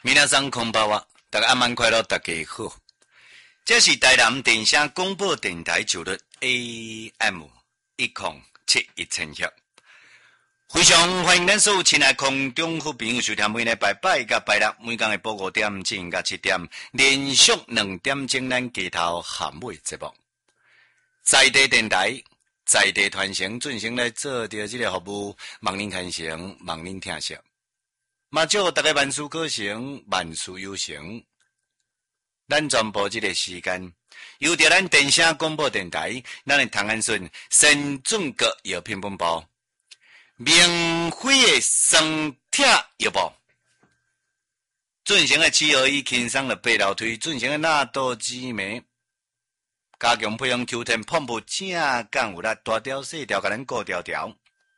皆さんこんばんは，大家晚安快乐，大家好。这是台南电声广播电台九日 AM 1071000赫，非常欢迎咱所有亲爱空中好朋友收听每礼拜拜甲拜六每天的播5点至甲7点，连续2点钟咱街头喊尾节目，在地电台。在地传承进行来做着这个服务，望您看成，望您听惜。嘛祝大家万事可成，万事有成。咱全部这个时间，由着咱电声广播电台，咱的唐安顺先准国药品本部，明辉的酸痛药部，进行的721轻松的背楼推，进行的纳豆紫梅。加强培养秋天碰布正干有力，大条细条，甲咱顾条条。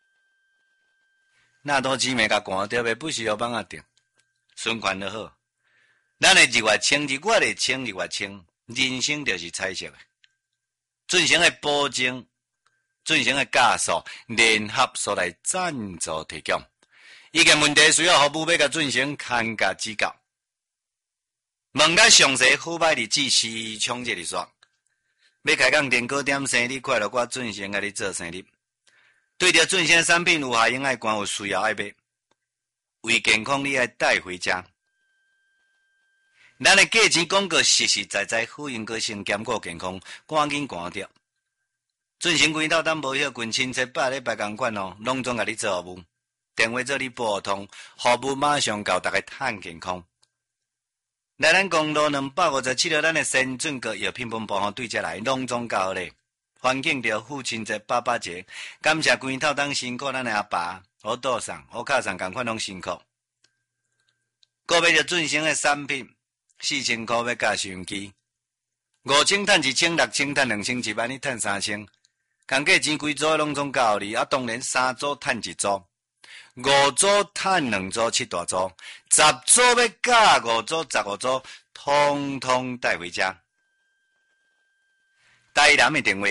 那多姊妹甲寒条的，不需要帮啊定，循环就好。咱的日月清，日月的清，日月清，人生就是彩色的。进行的保证，进行的加速，联合所来赞助提供。意见问题需要服务要甲进行看甲指教。问甲详细好歹日子市场这里说。要开讲电糕点生意，快乐我进行甲你做生意。对着进行产品有效用爱关有需要爱买，为健康你爱带回家。咱的价钱广告实实在在好用个性兼顾健康，赶紧赶掉。进行规套担保险，近亲切8礼拜同款哦，拢总甲你做服务。电话做你拨通，服务马上教大家趁健康。来咱公路257号，咱的先进国药品本部对接来隆重教咧，环境着父亲节、爸爸节，感谢规套当辛苦咱的阿爸、我父上、我卡上同款拢辛苦。个别着进行的产品，4000块要加收音机，5000趁1000，6000趁2000，1万你趁3000，工价钱规组拢总教你，啊当然3组趁1组。5组趁2组7大组，10组要加5组15组，通通带回家。台南的电话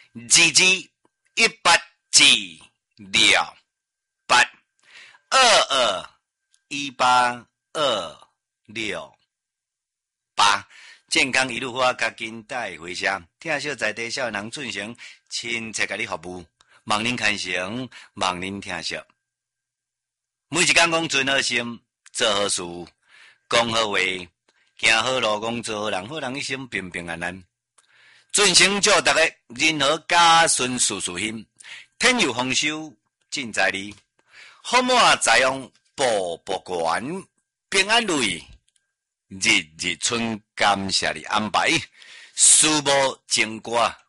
2218268228，健康一路花，加紧带回家。听小在地小人进行亲切甲你服务，望您看成，望您听惜。每一天讲存好心，做好事，讲好话，行好路，讲做好人，好人一生平平安安。尊称祝大家人和家顺事事兴，天有丰收尽在你，好满财旺步步悬，平安如意，日日春感谢你安排，事无经过